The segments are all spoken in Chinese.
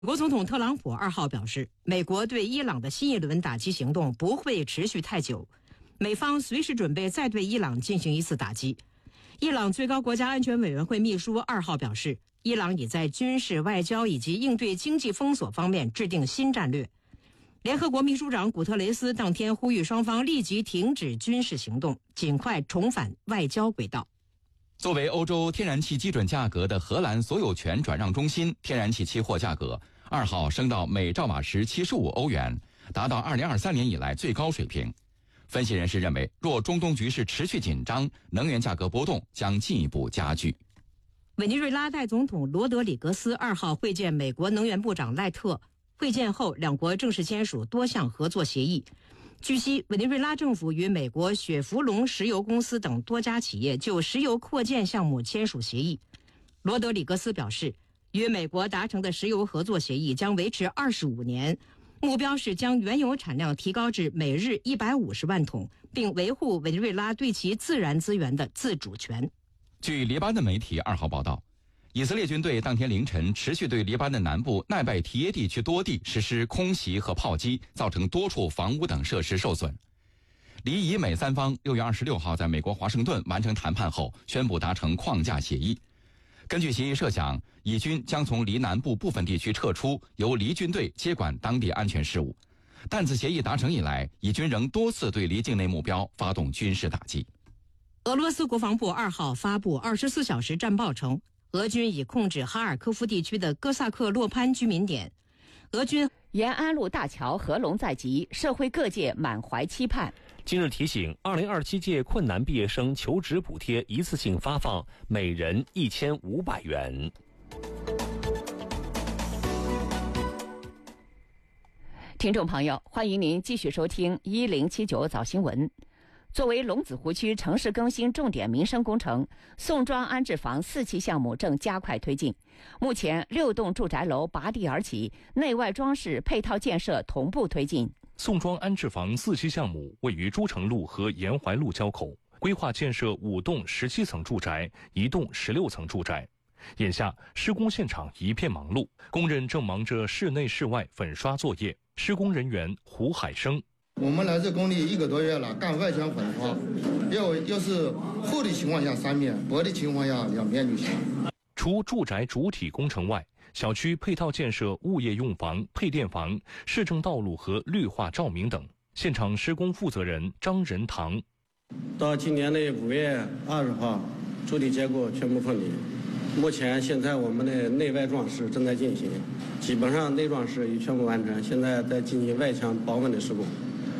美国总统特朗普2号表示，美国对伊朗的新一轮打击行动不会持续太久，美方随时准备再对伊朗进行一次打击。伊朗最高国家安全委员会秘书2号表示，伊朗已在军事、外交以及应对经济封锁方面制定新战略。联合国秘书长古特雷斯当天呼吁双方立即停止军事行动，尽快重返外交轨道。 作为欧洲天然气基准价格的荷兰所有权转让中心，天然气期货价格2号升到每兆瓦时75欧元，达到2023年以来最高水平。分析人士认为，若中东局势持续紧张，能源价格波动将进一步加剧。 委内瑞拉代总统罗德里格斯2号会见美国能源部长赖特，会见后两国正式签署多项合作协议。据悉，委内瑞拉政府与美国雪佛龙石油公司等多家企业就石油扩建项目签署协议。罗德里格斯表示，与美国达成的石油合作协议将维持25年，目标是将原油产量提高至每日150万桶，并维护委内瑞拉对其自然资源的自主权。 据黎巴嫩媒体2号报道，以色列军队当天凌晨持续对黎巴嫩南部奈拜提耶地区多地实施空袭和炮击，造成多处房屋等设施受损。黎以美三方6月26号在美国华盛顿完成谈判后，宣布达成框架协议。根据协议设想，以军将从黎南部部分地区撤出，由黎军队接管当地安全事务。但自协议达成以来，以军仍多次对黎境内目标发动军事打击。 俄罗斯国防部2号发布24小时战报称，俄军已控制哈尔科夫地区的哥萨克洛潘居民点。俄军延安路大桥合龙在即，社会各界满怀期盼。 今日提醒，2027届困难毕业生求职补贴一次性发放，每人1500元。 听众朋友，欢迎您继续收听1079早新闻。作为龙子湖区城市更新重点民生工程，宋庄安置房4期项目正加快推进。目前6栋住宅楼拔地而起，内外装饰配套建设同步推进。 宋庄安置房4期项目位于朱城路和沿淮路交口，规划建设5栋17层住宅，1栋16层住宅。眼下施工现场一片忙碌，工人正忙着室内室外粉刷作业。施工人员胡海生： 我们来这工地1个多月了，干外墙粉刷，要是厚的情况下3面，薄的情况下2面就行。 除住宅主体工程外，小区配套建设物业用房、配电房、市政道路和绿化照明等。现场施工负责人张仁堂： 到今年的5月20号，主体结构全部封顶。目前现在我们的内外装饰正在进行，基本上内装饰已全部完成，现在在进行外墙保温的施工。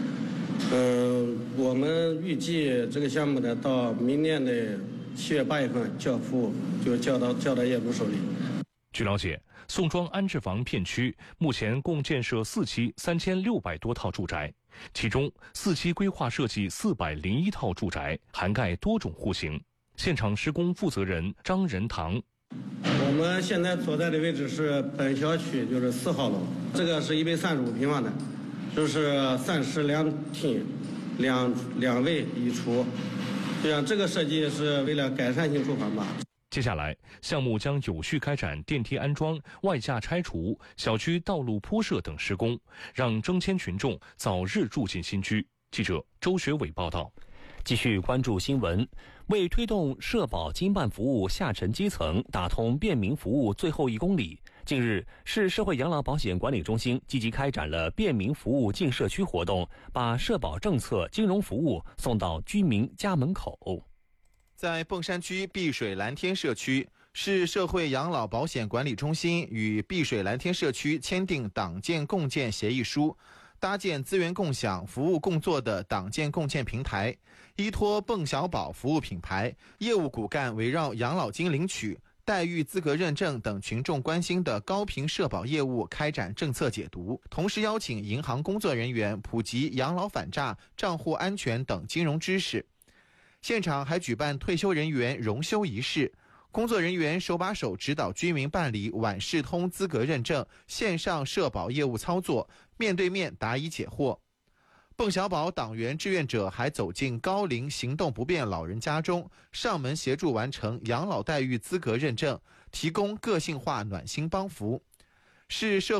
我们预计这个项目呢，到明年的7月8月份交付，就交到业主手里。 据了解，宋庄安置房片区目前共建设4期3600多套住宅，其中4期规划设计401套住宅，涵盖多种户型。现场施工负责人张仁堂： 我们现在所在的位置是本小区就是4号楼，这个是135平方的，就是3室2厅两卫1厨，这个设计是为了改善性住房吧。 接下来，项目将有序开展电梯安装、外架拆除、小区道路铺设等施工，让征迁群众早日住进新居。记者周学伟报道。 继续关注新闻，为推动社保经办服务下沉基层，打通便民服务最后1公里，近日，市社会养老保险管理中心积极开展了便民服务进社区活动，把社保政策、金融服务送到居民家门口。 在凤山区碧水蓝天社区，市社会养老保险管理中心与碧水蓝天社区签订党建共建协议书，搭建资源共享、服务共作的党建共建平台，依托蹦小宝服务品牌，业务骨干围绕养老金领取、待遇资格认证等群众关心的高频社保业务开展政策解读，同时邀请银行工作人员普及养老反诈、账户安全等金融知识。现场还举办退休人员荣休仪式，工作人员手把手指导居民办理晚视通资格认证、线上社保业务操作，面对面答疑解惑。蹦小宝党员志愿者还走进高龄行动不便老人家中，上门协助完成养老待遇资格认证，提供个性化暖心帮扶。 市社